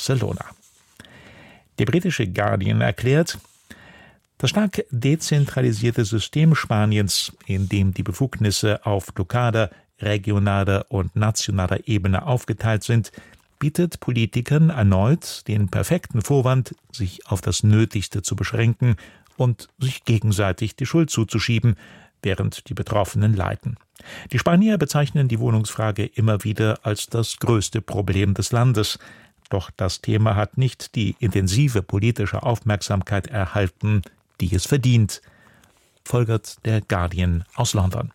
Barcelona. Der britische Guardian erklärt, das stark dezentralisierte System Spaniens, in dem die Befugnisse auf lokaler, regionaler und nationaler Ebene aufgeteilt sind, bietet Politikern erneut den perfekten Vorwand, sich auf das Nötigste zu beschränken und sich gegenseitig die Schuld zuzuschieben, während die Betroffenen leiden. Die Spanier bezeichnen die Wohnungsfrage immer wieder als das größte Problem des Landes. Doch das Thema hat nicht die intensive politische Aufmerksamkeit erhalten, die es verdient, folgert der Guardian aus London.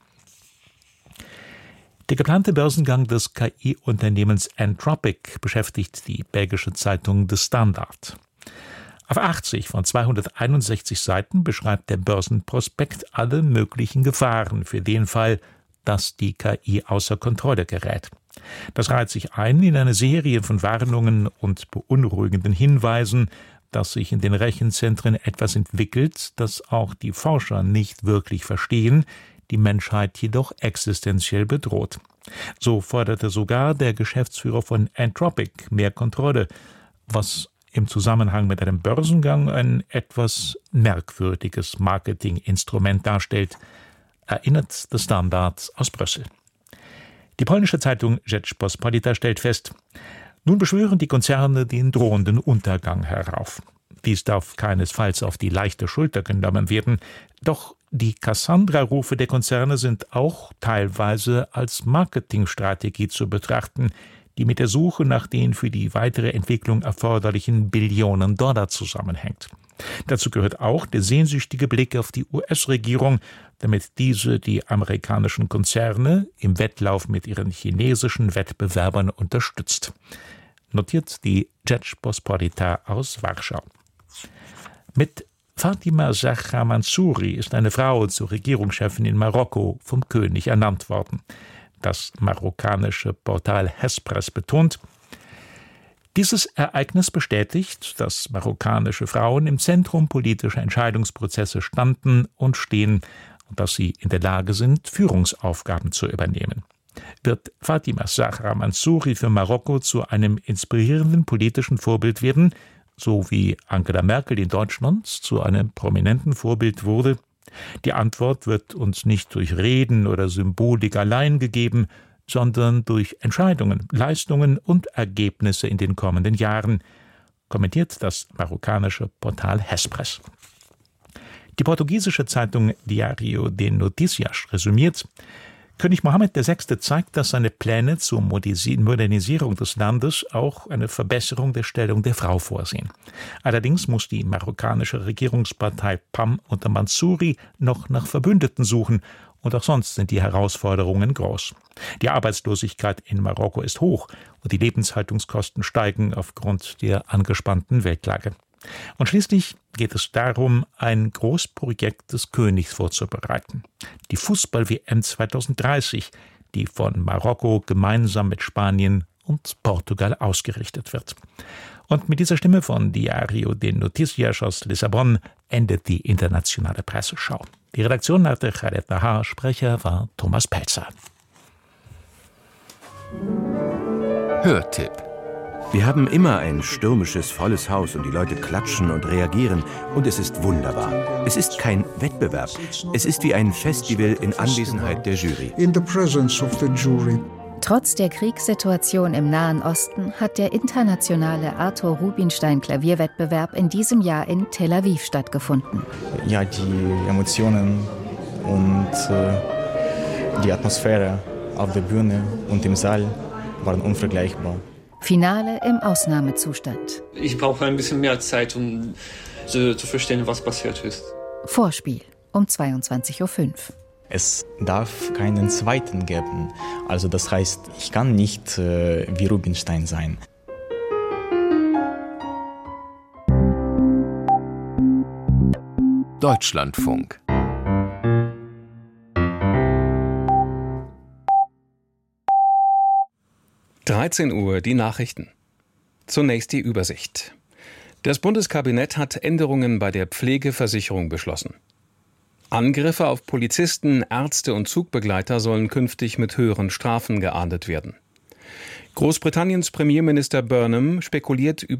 Der geplante Börsengang des KI-Unternehmens Anthropic beschäftigt die belgische Zeitung The Standard. Auf 80 von 261 Seiten beschreibt der Börsenprospekt alle möglichen Gefahren für den Fall, dass die KI außer Kontrolle gerät. Das reiht sich ein in eine Serie von Warnungen und beunruhigenden Hinweisen, dass sich in den Rechenzentren etwas entwickelt, das auch die Forscher nicht wirklich verstehen, die Menschheit jedoch existenziell bedroht. So forderte sogar der Geschäftsführer von Anthropic mehr Kontrolle, was im Zusammenhang mit einem Börsengang ein etwas merkwürdiges Marketinginstrument darstellt, erinnert der Standard aus Brüssel. Die polnische Zeitung Rzeczpospolita stellt fest, nun beschwören die Konzerne den drohenden Untergang herauf. Dies darf keinesfalls auf die leichte Schulter genommen werden, doch die Cassandra-Rufe der Konzerne sind auch teilweise als Marketingstrategie zu betrachten, die mit der Suche nach den für die weitere Entwicklung erforderlichen Billionen Dollar zusammenhängt. Dazu gehört auch der sehnsüchtige Blick auf die US-Regierung, damit diese die amerikanischen Konzerne im Wettlauf mit ihren chinesischen Wettbewerbern unterstützt. Notiert die Rzeczpospolita aus Warschau. Mit Fatima Zahra Mansouri ist eine Frau zur Regierungschefin in Marokko vom König ernannt worden. Das marokkanische Portal Hespres betont, dieses Ereignis bestätigt, dass marokkanische Frauen im Zentrum politischer Entscheidungsprozesse standen und stehen und dass sie in der Lage sind, Führungsaufgaben zu übernehmen. Wird Fatima Zahra Mansouri für Marokko zu einem inspirierenden politischen Vorbild werden, so wie Angela Merkel in Deutschland zu einem prominenten Vorbild wurde? Die Antwort wird uns nicht durch Reden oder Symbolik allein gegeben, sondern durch Entscheidungen, Leistungen und Ergebnisse in den kommenden Jahren, kommentiert das marokkanische Portal Hespres. Die portugiesische Zeitung Diário de Notícias resümiert, König Mohammed VI. Zeigt, dass seine Pläne zur Modernisierung des Landes auch eine Verbesserung der Stellung der Frau vorsehen. Allerdings muss die marokkanische Regierungspartei PAM unter Mansouri noch nach Verbündeten suchen, und auch sonst sind die Herausforderungen groß. Die Arbeitslosigkeit in Marokko ist hoch und die Lebenshaltungskosten steigen aufgrund der angespannten Weltlage. Und schließlich geht es darum, ein Großprojekt des Königs vorzubereiten. Die Fußball-WM 2030, die von Marokko gemeinsam mit Spanien und Portugal ausgerichtet wird. Und mit dieser Stimme von Diário de Notícias aus Lissabon endet die internationale Presseschau. Die Redaktion hatte Khaled Nahar, Sprecher war Thomas Pelzer. Hörtipp. Wir haben immer ein stürmisches, volles Haus und die Leute klatschen und reagieren und es ist wunderbar. Es ist kein Wettbewerb. Es ist wie ein Festival in Anwesenheit der Jury. Trotz der Kriegssituation im Nahen Osten hat der internationale Arthur Rubinstein Klavierwettbewerb in diesem Jahr in Tel Aviv stattgefunden. Ja, die Emotionen und die Atmosphäre auf der Bühne und im Saal waren unvergleichbar. Finale im Ausnahmezustand. Ich brauche ein bisschen mehr Zeit, um zu verstehen, was passiert ist. Vorspiel um 22:05 Uhr. Es darf keinen zweiten geben. Also das heißt, ich kann nicht wie Rubinstein sein. Deutschlandfunk. Uhr die Nachrichten. Zunächst die Übersicht. Das Bundeskabinett hat Änderungen bei der Pflegeversicherung beschlossen. Angriffe auf Polizisten, Ärzte und Zugbegleiter sollen künftig mit höheren Strafen geahndet werden. Großbritanniens Premierminister Burnham spekuliert über